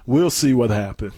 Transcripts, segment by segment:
we'll see what happens.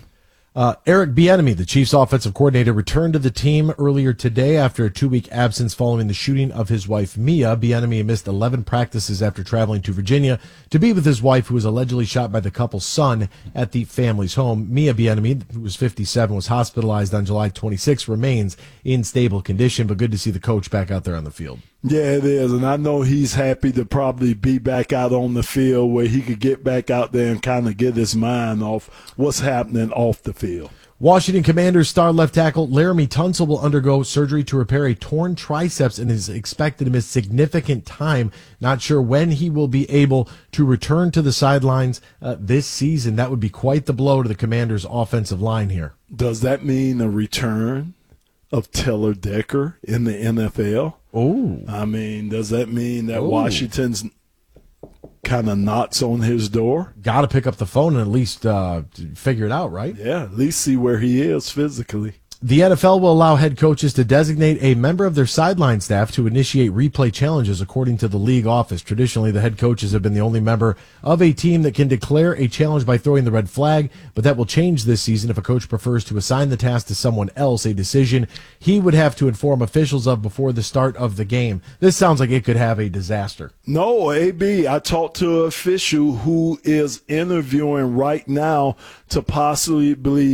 Eric Bieniemy, the Chiefs' offensive coordinator, returned to the team earlier today after a 2-week absence following the shooting of his wife, Mia. Bieniemy missed 11 practices after traveling to Virginia to be with his wife, who was allegedly shot by the couple's son at the family's home. Mia Bieniemy, who was 57, was hospitalized on July 26, remains in stable condition, but good to see the coach back out there on the field. Yeah, it is, and I know he's happy to probably be back out on the field where he could get back out there and kind of get his mind off what's happening off the field. Washington Commanders star left tackle Laramie Tunsil will undergo surgery to repair a torn triceps and is expected to miss significant time. Not sure when he will be able to return to the sidelines this season. That would be quite the blow to the Commanders' offensive line here. Does that mean a return of Taylor Decker in the NFL? Oh, I mean, does that mean that Washington's kind of knocks on his door? Got to pick up the phone and at least figure it out, right? Yeah, at least see where he is physically. The NFL will allow head coaches to designate a member of their sideline staff to initiate replay challenges, according to the league office. Traditionally, the head coaches have been the only member of a team that can declare a challenge by throwing the red flag, but that will change this season if a coach prefers to assign the task to someone else, a decision he would have to inform officials of before the start of the game. This sounds like it could have a disaster. No, AB, I talked to an official who is interviewing right now to possibly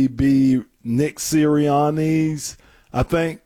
be Nick Sirianni's, I think,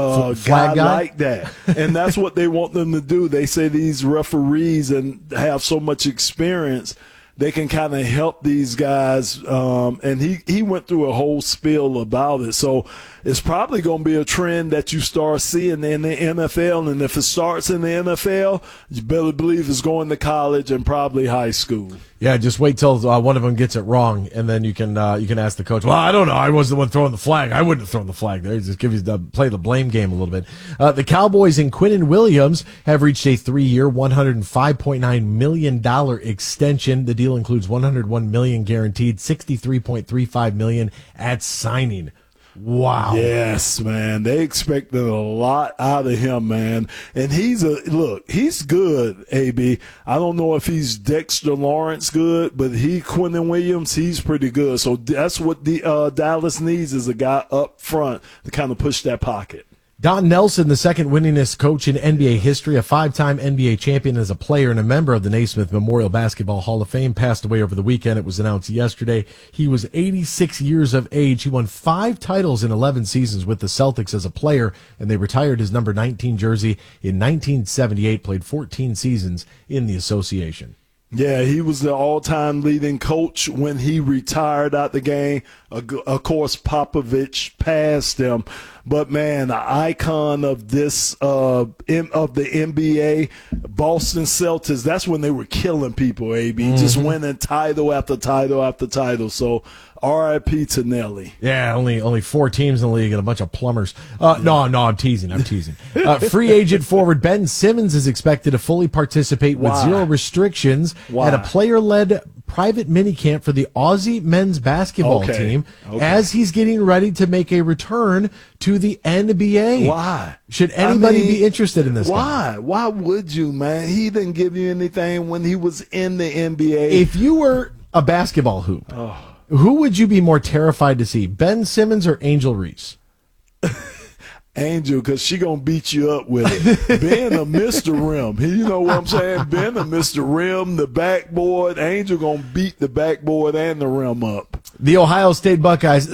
guy like that. And that's what they want them to do. They say these referees and have so much experience, they can kind of help these guys. And he went through a whole spiel about it. So it's probably going to be a trend that you start seeing in the NFL. And if it starts in the NFL, you better believe it's going to college and probably high school. Yeah, just wait till one of them gets it wrong, and then you can ask the coach. Well, I don't know. I wasn't the one throwing the flag. I wouldn't have thrown the flag there. Just play the blame game a little bit. The Cowboys and Quinnen Williams have reached a 3-year, $105.9 million extension. The deal includes $101 million guaranteed, $63.35 million at signing. Wow. Yes, man. They expected a lot out of him, man. And he's good, AB. I don't know if he's Dexter Lawrence good, but Quinnen Williams, he's pretty good. So that's what the Dallas needs, is a guy up front to kind of push that pocket. Don Nelson, the second winningest coach in NBA history, a 5-time NBA champion as a player and a member of the Naismith Memorial Basketball Hall of Fame, passed away over the weekend. It was announced yesterday. He was 86 years of age. He won 5 titles in 11 seasons with the Celtics as a player, and they retired his number 19 jersey in 1978, played 14 seasons in the association. Yeah, he was the all-time leading coach when he retired out the game. Of course, Popovich passed him. But, man, an icon of this of the NBA, Boston Celtics, that's when they were killing people, AB, just winning title after title after title. So, R.I.P. to Nelly. Yeah, only 4 teams in the league and a bunch of plumbers. No, I'm teasing. Free agent forward Ben Simmons is expected to fully participate with zero restrictions at a player-led private minicamp for the Aussie men's basketball team as he's getting ready to make a return to the NBA. Why? Should anybody be interested in this guy? Why would you, man? He didn't give you anything when he was in the NBA. If you were a basketball hoop, who would you be more terrified to see, Ben Simmons or Angel Reese? Angel, because she going to beat you up with it. Being a Mr. Rim. You know what I'm saying? Being a Mr. Rim, the backboard, Angel going to beat the backboard and the rim up. The Ohio State Buckeyes,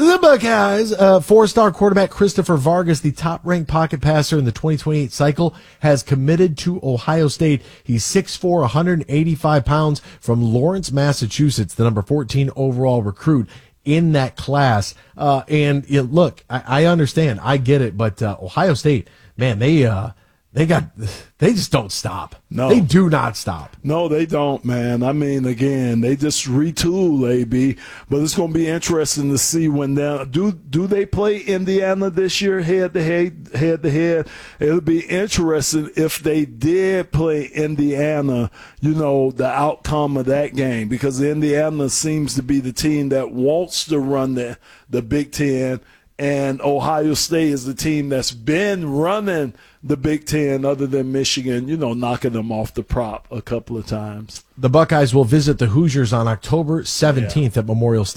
4-star quarterback Christopher Vargas, the top-ranked pocket passer in the 2028 cycle, has committed to Ohio State. He's 6'4", 185 pounds, from Lawrence, Massachusetts, the number 14 overall recruit in that class. Look, I understand. I get it. But Ohio State, man, they just don't stop. No. They do not stop. No, they don't, man. I mean, again, they just retool, AB. But it's going to be interesting to see when they do they play Indiana this year head to head. It'll be interesting if they did play Indiana, the outcome of that game, because Indiana seems to be the team that wants to run the Big Ten. And Ohio State is the team that's been running the Big Ten, other than Michigan, knocking them off the prop a couple of times. The Buckeyes will visit the Hoosiers on October 17th at Memorial Stadium.